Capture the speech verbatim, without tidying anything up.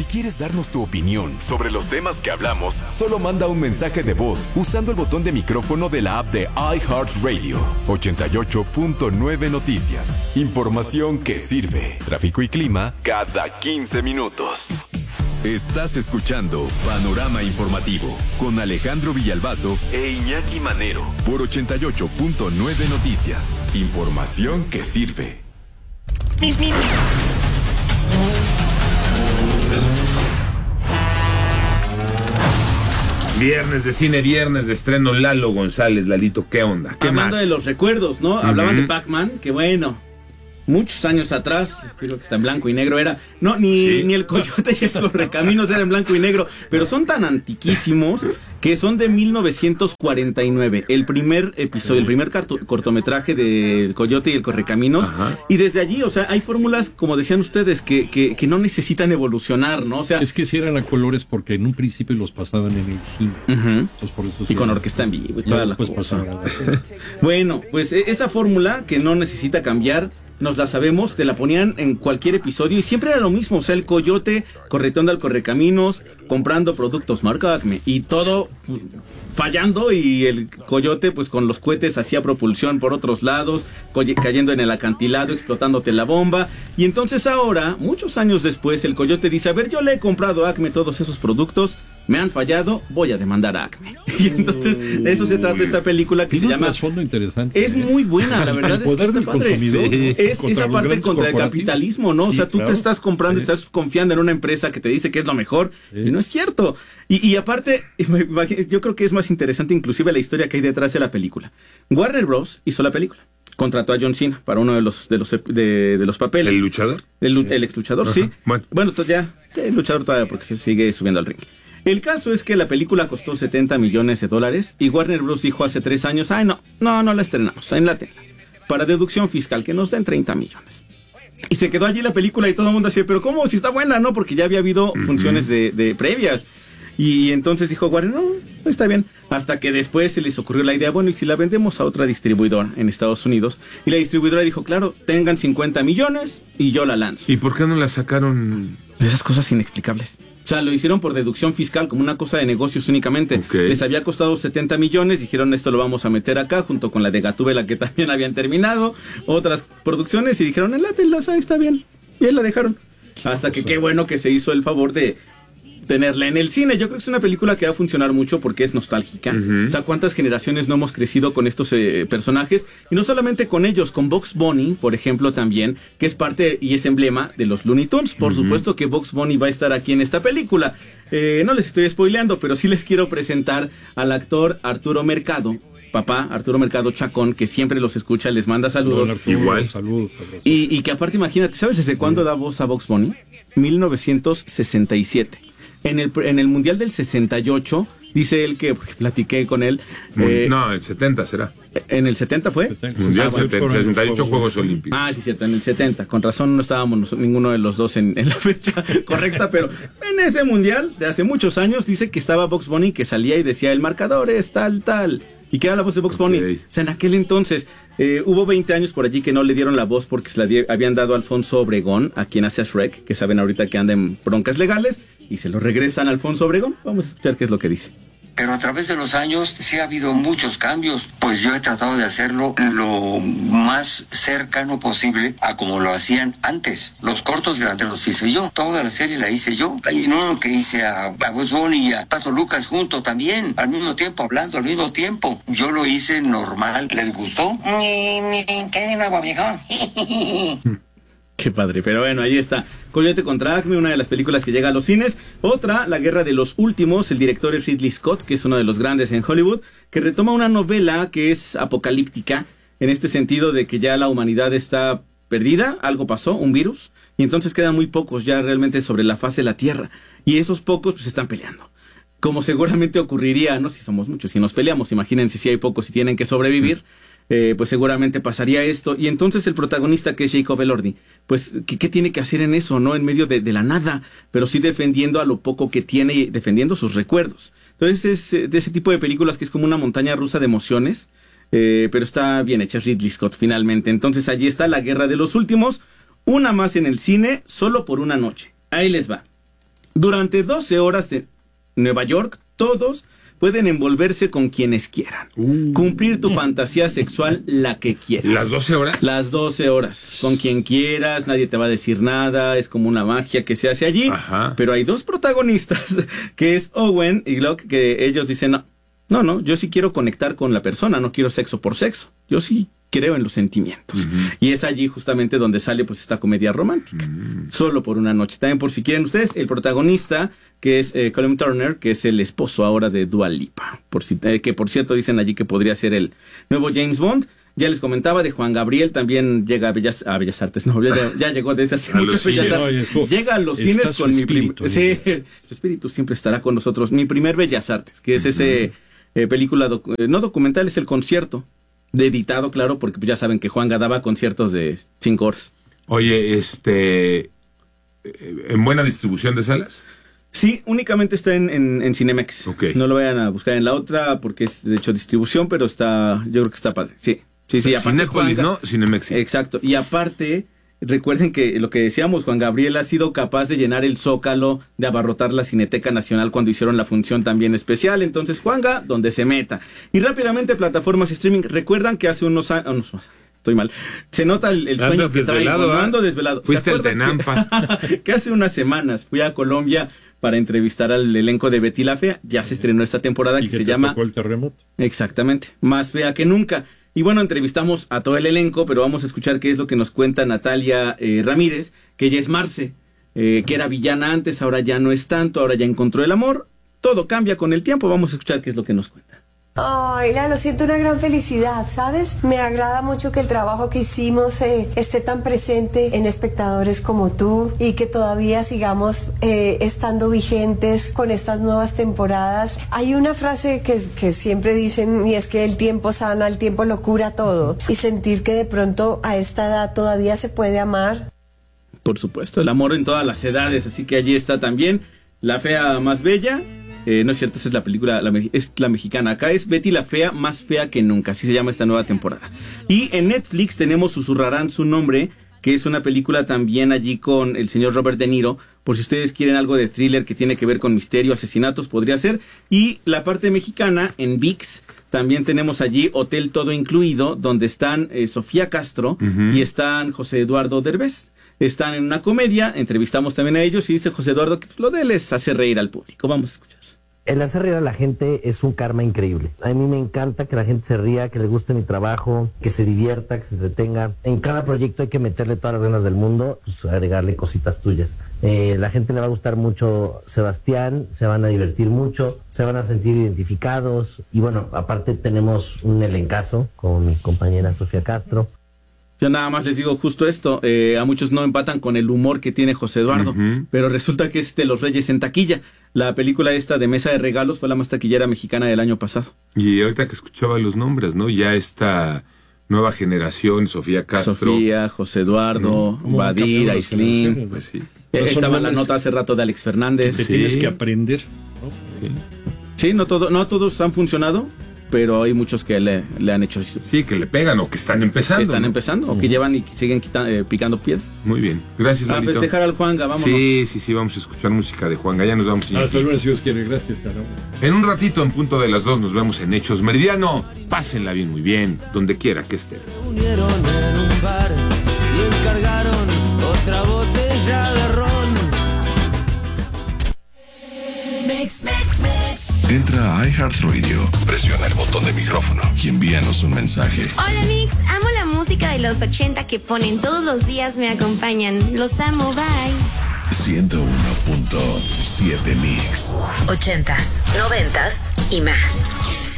quieres darnos tu opinión sobre los temas que hablamos, solo manda un mensaje de voz usando el botón de micrófono de la app de iHeartRadio. ochenta y ocho punto nueve Noticias. Información que sirve. Tráfico y clima cada quince minutos. Estás escuchando Panorama Informativo con Alejandro Villalbazo e Iñaki Manero por ochenta y ocho punto nueve Noticias. Información que sirve. Viernes de cine, viernes de estreno. Lalo González, Lalito, ¿qué onda? ¿Qué Hablando más? de los recuerdos, ¿no? Uh-huh. Hablaban de Pac-Man, que bueno, muchos años atrás, creo que está en blanco y negro era. No, ni, sí. ni el Coyote y el Correcaminos era en blanco y negro, pero son tan antiquísimos que son de mil novecientos cuarenta y nueve, el primer episodio, el primer carto, cortometraje del Coyote y el Correcaminos. Ajá. Y desde allí, o sea, hay fórmulas, como decían ustedes, que, que, que no necesitan evolucionar, ¿no? O sea, es que si eran a colores porque en un principio los pasaban en el cine. Uh-huh. Entonces, por eso y con orquesta en vivo y todas las cosas. Bueno, pues esa fórmula que no necesita cambiar, nos la sabemos, te la ponían en cualquier episodio y siempre era lo mismo, o sea, el Coyote correteando al Correcaminos, comprando productos marca Acme y todo fallando, y el Coyote pues con los cohetes hacía propulsión por otros lados, cayendo en el acantilado, explotándote la bomba. Y entonces ahora, muchos años después, el Coyote dice, a ver, yo le he comprado a Acme todos esos productos, me han fallado, voy a demandar a Acme. Y entonces de eso se trata esta película que se llama... Es un trasfondo interesante. Es muy buena, la verdad. El poder es que del está padre. consumidor. Sí. Es esa parte contra el capitalismo, ¿no? Sí, o sea, tú claro. te estás comprando, sí. estás confiando en una empresa que te dice que es lo mejor, sí. y no es cierto. Y, y aparte, yo creo que es más interesante inclusive la historia que hay detrás de la película. Warner Bros. Hizo la película. Contrató a John Cena para uno de los de los de, de los papeles. ¿El luchador? El, el ex luchador, Ajá. sí. Bueno, bueno ya, sí, el luchador todavía porque se sigue subiendo al ring. El caso es que la película costó setenta millones de dólares y Warner Bros. Dijo hace tres años, ay no, no, no la estrenamos, en la tela, para deducción fiscal, que nos den treinta millones. Y se quedó allí la película y todo el mundo decía, pero ¿cómo? Si está buena, ¿no? Porque ya había habido uh-huh. funciones de, de previas. Y entonces dijo Warner, no, no está bien. Hasta que después se les ocurrió la idea, bueno, ¿y si la vendemos a otra distribuidora en Estados Unidos? Y la distribuidora dijo, claro, tengan cincuenta millones y yo la lanzo. ¿Y por qué no la sacaron? De esas cosas inexplicables. O sea, lo hicieron por deducción fiscal, como una cosa de negocios únicamente. Okay. Les había costado setenta millones, dijeron, esto lo vamos a meter acá, junto con la de Gatúbela, que también habían terminado, otras producciones, y dijeron, enlátenla, está bien. Y ahí la dejaron. Hasta que qué bueno que se hizo el favor de tenerla en el cine. Yo creo que es una película que va a funcionar mucho porque es nostálgica. Uh-huh. O sea, cuántas generaciones no hemos crecido con estos eh, personajes, y no solamente con ellos, con Bugs Bunny, por ejemplo, también, que es parte y es emblema de los Looney Tunes. Por uh-huh. supuesto que Bugs Bunny va a estar aquí en esta película. Eh, no les estoy spoileando, pero sí les quiero presentar al actor Arturo Mercado, papá, Arturo Mercado Chacón, que siempre los escucha, les manda saludos. Hola, Arturo, igual. Saludos. Y, y que aparte, imagínate, ¿sabes desde cuándo da voz a Bugs Bunny? mil novecientos sesenta y siete. En el, en el Mundial del sesenta y ocho, dice él que platiqué con él. Eh, no, el setenta será. ¿En el setenta fue? setenta. Mundial ah, setenta, sesenta y ocho Juegos Olímpicos. Ah, sí, cierto, en el setenta. Con razón no estábamos ninguno de los dos en, en la fecha correcta, pero en ese Mundial de hace muchos años dice que estaba Bugs Bunny, que salía y decía, el marcador es tal, tal. ¿Y qué era la voz de Bugs Bunny? Okay. O sea, en aquel entonces eh, hubo veinte años por allí que no le dieron la voz porque se la di- habían dado a Alfonso Obregón, a quien hace a Shrek, que saben ahorita que anda en broncas legales, y se lo regresan a Alfonso Obregón. Vamos a escuchar qué es lo que dice. Pero a través de los años sí ha habido muchos cambios, pues yo he tratado de hacerlo lo más cercano posible a como lo hacían antes. Los cortos grandes los hice yo, toda la serie la hice yo. Y no lo que hice a, a Bugs Bunny y a Pato Lucas junto también, al mismo tiempo, hablando al mismo tiempo. Yo lo hice normal. ¿Les gustó? ¿Qué de nuevo, viejo? Qué padre, pero bueno, ahí está. Coyote contra Acme, una de las películas que llega a los cines. Otra, La Guerra de los Últimos, el director es Ridley Scott, que es uno de los grandes en Hollywood, que retoma una novela que es apocalíptica, en este sentido de que ya la humanidad está perdida, algo pasó, un virus, y entonces quedan muy pocos ya realmente sobre la faz de la Tierra, y esos pocos pues están peleando. Como seguramente ocurriría, no si somos muchos, si nos peleamos, imagínense si hay pocos y tienen que sobrevivir. Eh, pues seguramente pasaría esto, y entonces el protagonista, que es Jacob Elordi, pues ¿qué, qué tiene que hacer en eso, no? En medio de, de la nada, pero sí defendiendo a lo poco que tiene y defendiendo sus recuerdos. Entonces es de ese tipo de películas que es como una montaña rusa de emociones, eh, pero está bien hecha, Ridley Scott finalmente. Entonces allí está La Guerra de los Últimos, una más en el cine, solo por una noche. Ahí les va. Durante doce horas de Nueva York, todos pueden envolverse con quienes quieran. Uh. Cumplir tu fantasía sexual la que quieras. ¿Las doce horas? Las doce horas. Con quien quieras, nadie te va a decir nada, es como una magia que se hace allí. Ajá. Pero hay dos protagonistas, que es Owen y Glock, que ellos dicen, no, no, no, yo sí quiero conectar con la persona, no quiero sexo por sexo. Yo sí creo en los sentimientos. Uh-huh. Y es allí justamente donde sale pues esta comedia romántica. Uh-huh. Solo por una noche. También por si quieren ustedes, el protagonista, que es eh, Colin Turner, que es el esposo ahora de Dua Lipa. Por si, eh, que por cierto dicen allí que podría ser el nuevo James Bond. Ya les comentaba de Juan Gabriel, también llega a Bellas, a Bellas Artes, no, ya, ya llegó desde hace muchos Bellas Artes. No, llega a los cines con mi primer... Sí, su espíritu siempre estará con nosotros. Mi primer Bellas Artes, que es uh-huh. ese eh, película, docu- no documental, es el concierto. De editado, claro, porque ya saben que Juanga daba conciertos de cinco horas. Oye, este... ¿en buena distribución de salas? Sí, únicamente está en, en, en Cinemex. Okay. No lo vayan a buscar en la otra porque es de hecho distribución, pero está, yo creo que está padre. Sí, sí, sí. Cinépolis, Juanga, ¿no? Cinemex. Sí. Exacto. Y aparte, recuerden que lo que decíamos, Juan Gabriel ha sido capaz de llenar el Zócalo, de abarrotar la Cineteca Nacional cuando hicieron la función también especial. Entonces, Juanga, donde se meta. Y rápidamente, plataformas streaming. Recuerdan que hace unos años... Estoy mal. Se nota el, el sueño Ando que traigo. ¿No? Ando desvelado. Fuiste al Tenampa. Que, que hace unas semanas fui a Colombia para entrevistar al elenco de Betty la Fea. Ya se estrenó esta temporada que, que se llama... ¿El terremoto? Exactamente. Más fea que nunca. Y bueno, entrevistamos a todo el elenco, pero vamos a escuchar qué es lo que nos cuenta Natalia eh, Ramírez, que ella es Marce, eh, que era villana antes, ahora ya no es tanto, ahora ya encontró el amor. Todo cambia con el tiempo. Vamos a escuchar qué es lo que nos cuenta. Ay, Lalo, siento una gran felicidad, ¿sabes? Me agrada mucho que el trabajo que hicimos eh, esté tan presente en espectadores como tú y que todavía sigamos eh, estando vigentes con estas nuevas temporadas. Hay una frase que, que siempre dicen y es que el tiempo sana, el tiempo lo cura todo. Y sentir que de pronto a esta edad todavía se puede amar. Por supuesto, el amor en todas las edades, así que allí está también La Fea Más Bella. Eh, no es cierto, esa es la película, la, es la mexicana. Acá es Betty la Fea Más Fea que Nunca, así se llama esta nueva temporada. Y en Netflix tenemos Susurrarán Su Nombre, que es una película también allí con el señor Robert De Niro. Por si ustedes quieren algo de thriller que tiene que ver con misterio, asesinatos, podría ser. Y la parte mexicana, en V I X, también tenemos allí Hotel Todo Incluido, donde están eh, Sofía Castro uh-huh. y están José Eduardo Derbez. Están en una comedia, entrevistamos también a ellos y dice José Eduardo que lo de él es hacer reír al público. Vamos a escuchar. El hacer reír a la gente es un karma increíble. A mí me encanta que la gente se ría, que le guste mi trabajo, que se divierta, que se entretenga. En cada proyecto hay que meterle todas las ganas del mundo, pues agregarle cositas tuyas. Eh, la gente le va a gustar mucho Sebastián, se van a divertir mucho, se van a sentir identificados. Y bueno, aparte tenemos un elencazo con mi compañera Sofía Castro. Yo nada más les digo justo esto, eh, a muchos no empatan con el humor que tiene José Eduardo, uh-huh. pero resulta que es de Los Reyes en taquilla. La película esta de Mesa de Regalos fue la más taquillera mexicana del año pasado. Y ahorita que escuchaba los nombres, ¿no? Ya esta nueva generación, Sofía Castro. Sofía, José Eduardo, uh-huh. Badir, Aislinn. Pues sí. Eh, estaba la nota hace rato de Alex Fernández. Que sí. tienes que aprender, ¿no? Sí. Sí, no, todo, no todos han funcionado, pero hay muchos que le, le han hecho eso. Sí, que le pegan o que están empezando. Que están ¿no? empezando uh-huh. o que llevan y siguen quitando, eh, picando piedra. Muy bien, gracias, Lalito. A festejar al Juanga, vámonos. Sí, sí, sí, vamos a escuchar música de Juanga, ya nos vamos. Hasta luego, si Dios quiere, gracias. Caramba. En un ratito, en punto de las dos, nos vemos en Hechos Meridiano. Pásenla bien, muy bien, donde quiera que estén. Se unieron en un bar y encargaron otra botella de ron. Mix, mix, mix. Entra a iHeartRadio, presiona el botón de micrófono y envíanos un mensaje. Hola Mix, amo la música de los ochenta que ponen todos los días, me acompañan. Los amo, bye. ciento uno punto siete Mix. Ochentas, noventas y más.